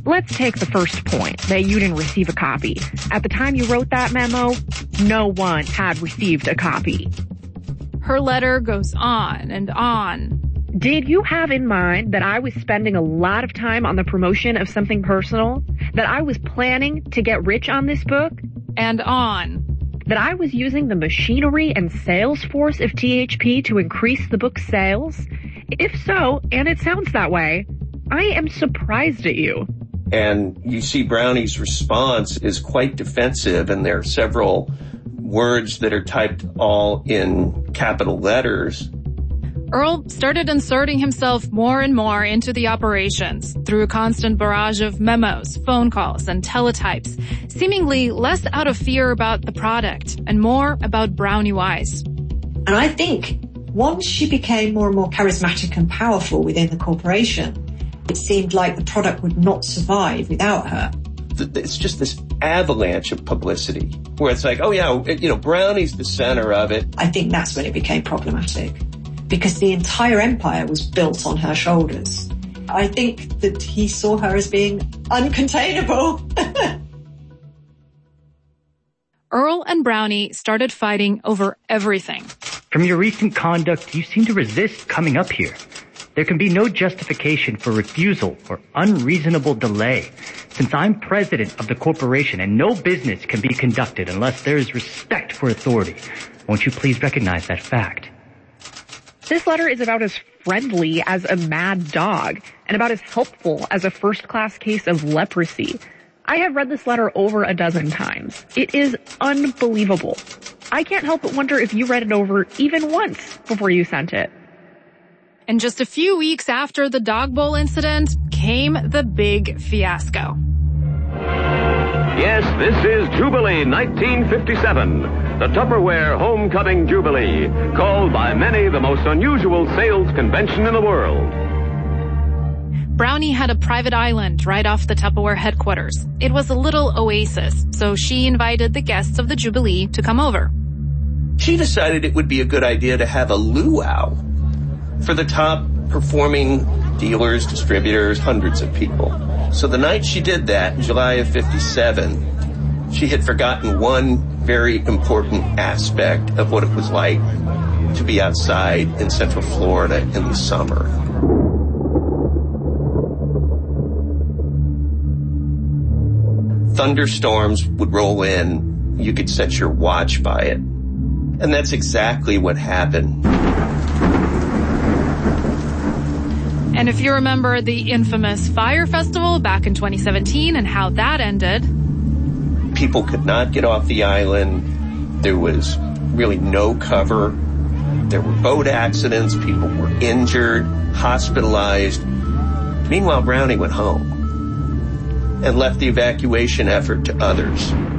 Let's take the first point, that you didn't receive a copy. At the time you wrote that memo, no one had received a copy. Her letter goes on and on. Did you have in mind that I was spending a lot of time on the promotion of something personal? That I was planning to get rich on this book? And on. That I was using the machinery and sales force of THP to increase the book's sales? If so, and it sounds that way, I am surprised at you. And you see Brownie's response is quite defensive, and there are several words that are typed all in capital letters. Earl started inserting himself more and more into the operations through a constant barrage of memos, phone calls, and teletypes, seemingly less out of fear about the product and more about Brownie Wise. And I think once she became more and more charismatic and powerful within the corporation, it seemed like the product would not survive without her. It's just this avalanche of publicity where it's like, oh yeah, Brownie's the center of it. I think that's when it became problematic because the entire empire was built on her shoulders. I think that he saw her as being uncontainable. Earl and Brownie started fighting over everything. From your recent conduct, you seem to resist coming up here. There can be no justification for refusal or unreasonable delay, since I'm president of the corporation and no business can be conducted unless there is respect for authority. Won't you please recognize that fact? This letter is about as friendly as a mad dog and about as helpful as a first-class case of leprosy. I have read this letter over a dozen times. It is unbelievable. I can't help but wonder if you read it over even once before you sent it. And just a few weeks after the Dog Bowl incident came the big fiasco. Yes, this is Jubilee 1957, the Tupperware Homecoming Jubilee, called by many the most unusual sales convention in the world. Brownie had a private island right off the Tupperware headquarters. It was a little oasis, so she invited the guests of the Jubilee to come over. She decided it would be a good idea to have a luau for the top performing dealers, distributors, hundreds of people. So the night she did that, in July of 57, she had forgotten one very important aspect of what it was like to be outside in Central Florida in the summer. Thunderstorms would roll in. You could set your watch by it. And that's exactly what happened. And if you remember the infamous Fire Festival back in 2017 and how that ended. People could not get off the island. There was really no cover. There were boat accidents. People were injured, hospitalized. Meanwhile, Brownie went home and left the evacuation effort to others.